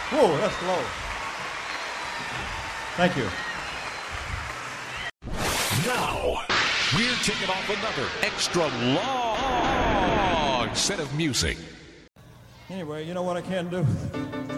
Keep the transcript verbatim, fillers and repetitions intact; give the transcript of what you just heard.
Whoa, that's low. Thank you. Now, we're taking off another extra long set of music. Anyway, you know what I can do?